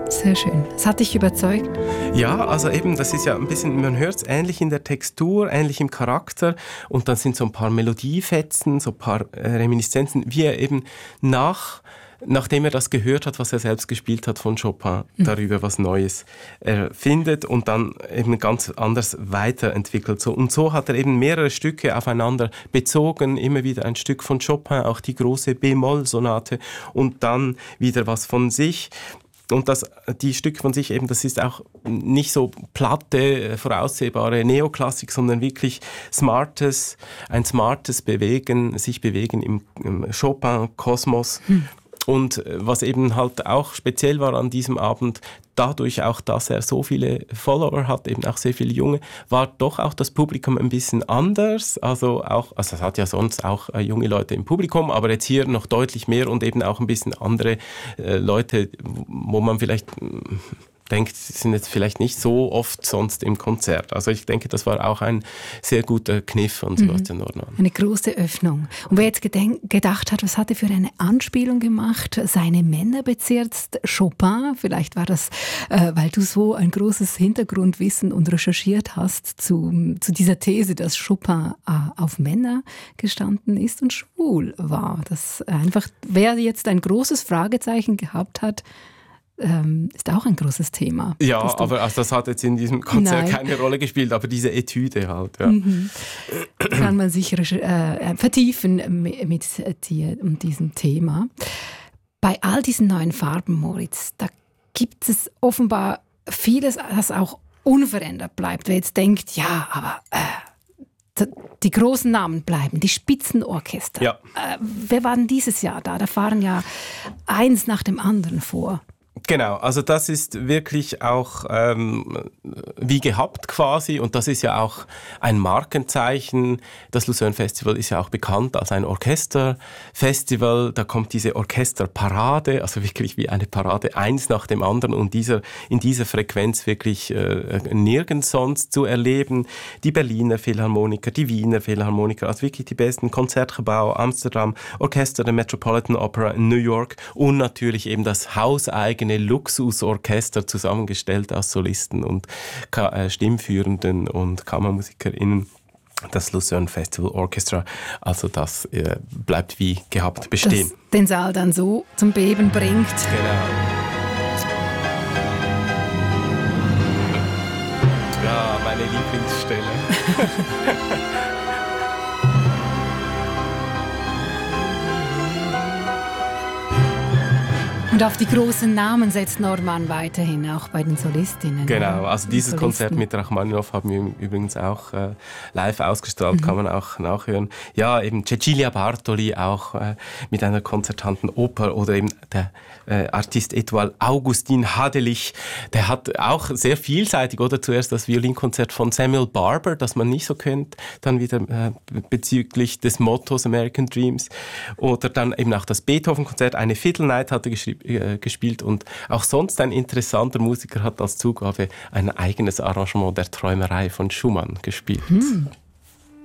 Sehr schön. Das hat dich überzeugt? Ja, also eben, das ist ja ein bisschen, man hört es ähnlich in der Textur, ähnlich im Charakter und dann sind so ein paar Melodiefetzen, so ein paar Reminiszenzen, wie er eben nachdem er das gehört hat, was er selbst gespielt hat von Chopin, darüber was Neues findet und dann eben ganz anders weiterentwickelt. Und so hat er eben mehrere Stücke aufeinander bezogen, immer wieder ein Stück von Chopin, auch die große B-Moll-Sonate und dann wieder was von sich. Und die Stücke von sich eben, das ist auch nicht so platte, voraussehbare Neoklassik, sondern wirklich ein smartes sich bewegen im Chopin-Kosmos. Und was eben halt auch speziell war an diesem Abend, dadurch auch, dass er so viele Follower hat, eben auch sehr viele Junge, war doch auch das Publikum ein bisschen anders. Also es hat ja sonst auch junge Leute im Publikum, aber jetzt hier noch deutlich mehr und eben auch ein bisschen andere Leute, wo man vielleicht denkt, sie sind jetzt vielleicht nicht so oft sonst im Konzert. Also ich denke, das war auch ein sehr guter Kniff von Sebastian Norman. Eine große Öffnung. Und wer jetzt gedacht hat, was hat er für eine Anspielung gemacht? Seine Männer bezirzt Chopin? Vielleicht war das, weil du so ein großes Hintergrundwissen und recherchiert hast zu dieser These, dass Chopin auf Männer gestanden ist und schwul war. Das einfach, wer jetzt ein großes Fragezeichen gehabt hat, ist auch ein großes Thema. Ja, aber das hat jetzt in diesem Konzert keine Rolle gespielt, aber diese Etüde halt. Ja. Kann man sich vertiefen mit dir und diesem Thema. Bei all diesen neuen Farben, Moritz, da gibt es offenbar vieles, das auch unverändert bleibt. Wer jetzt denkt, ja, aber die großen Namen bleiben, die Spitzenorchester. Ja. Wer war denn dieses Jahr da? Da fahren ja eins nach dem anderen vor. Genau, also das ist wirklich auch wie gehabt quasi und das ist ja auch ein Markenzeichen. Das Lucerne Festival ist ja auch bekannt als ein Orchesterfestival. Da kommt diese Orchesterparade, also wirklich wie eine Parade, eins nach dem anderen und in dieser Frequenz wirklich nirgends sonst zu erleben. Die Berliner Philharmoniker, die Wiener Philharmoniker, also wirklich die besten Konzertgebau, Amsterdam, Orchester der Metropolitan Opera in New York und natürlich eben das hauseigene Luxusorchester zusammengestellt aus Solisten und Stimmführenden und KammermusikerInnen. Das Lucerne Festival Orchestra, also das bleibt wie gehabt bestehen. Das den Saal dann so zum Beben bringt. Genau. Ja, meine Lieblingsstelle. Und auf die großen Namen setzt Norman weiterhin, auch bei den Solistinnen. Genau, also dieses Konzert mit Rachmaninow haben wir übrigens auch live ausgestrahlt, kann man auch nachhören. Ja, eben Cecilia Bartoli auch mit einer konzertanten Oper oder eben der Artist Etoile Augustin Hadelich, der hat auch sehr vielseitig, oder zuerst das Violinkonzert von Samuel Barber, das man nicht so kennt, dann wieder bezüglich des Mottos American Dreams oder dann eben auch das Beethoven-Konzert, eine Fiddle Night hat er gespielt und auch sonst ein interessanter Musiker hat als Zugabe ein eigenes Arrangement der Träumerei von Schumann gespielt.